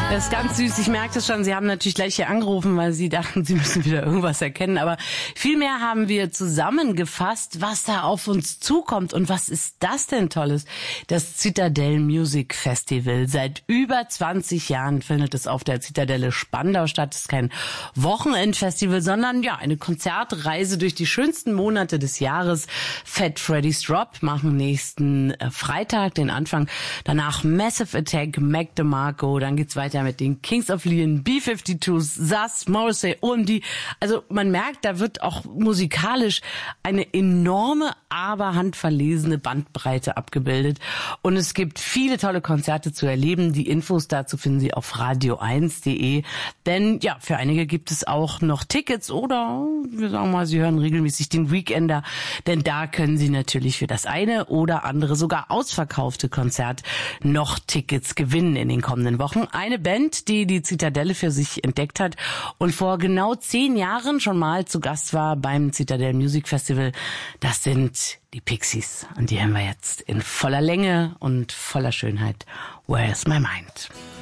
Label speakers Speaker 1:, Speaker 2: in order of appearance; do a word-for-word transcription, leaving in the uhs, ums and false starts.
Speaker 1: Das ist ganz süß. Ich merke das schon. Sie haben natürlich gleich hier angerufen, weil Sie dachten, Sie müssen wieder irgendwas erkennen. Aber vielmehr haben wir zusammengefasst, was da auf uns zukommt. Und was ist das denn Tolles? Das Zitadelle Music Festival. Seit über zwanzig Jahren findet es auf der Zitadelle Spandau statt. Es ist kein Wochenendfestival, sondern ja eine Konzertreise durch die schönsten Monate des Jahres. Fat Freddy's Drop machen nächsten Freitag den Anfang. Danach Massive Attack, Mac DeMarco. Dann geht's weiter mit den Kings of Leon, B zweiundfünfzig, Sass, Morrissey, O M D. Also man merkt, da wird auch musikalisch eine enorme, aber handverlesene Bandbreite abgebildet. Und es gibt viele tolle Konzerte zu erleben. Die Infos dazu finden Sie auf radio eins punkt de. Denn ja, für einige gibt es auch noch Tickets oder wir sagen mal, Sie hören regelmäßig den Weekender. Denn da können Sie natürlich für das eine oder andere sogar ausverkaufte Konzert noch Tickets gewinnen in den kommenden Wochen. Eine Band, die die Zitadelle für sich entdeckt hat und vor genau zehn Jahren schon mal zu Gast war beim Zitadelle Music Festival, das sind die Pixies. Und die hören wir jetzt in voller Länge und voller Schönheit. Where's My Mind?